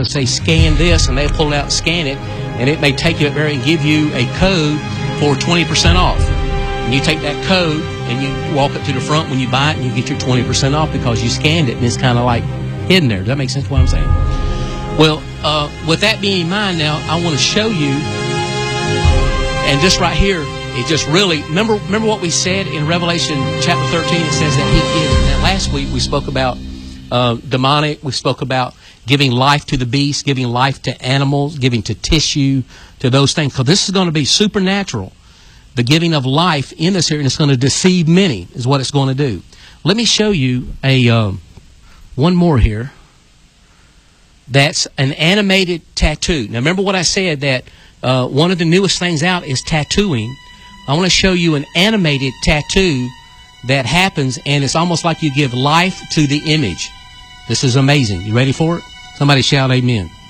to say scan this, and they'll pull it out and scan it, and it may take you up there and give you a code for 20% off. And you take that code and you walk up to the front when you buy it, and you get your 20% off because you scanned it, and it's kind of like hidden there. Does that make sense what I'm saying? Well, with that being in mind now, I want to show you, and just right here, it just really, remember what we said in Revelation chapter 13? It says that He gives. Now, last week we spoke about demonic. We spoke about giving life to the beast, giving life to animals, giving to tissue, to those things. Because this is going to be supernatural. The giving of life in this area, and it's going to deceive many, is what it's going to do. Let me show you one more here. That's an animated tattoo. Now, remember what I said, that one of the newest things out is tattooing. I want to show you an animated tattoo that happens, and it's almost like you give life to the image. This is amazing. You ready for it? Somebody shout amen.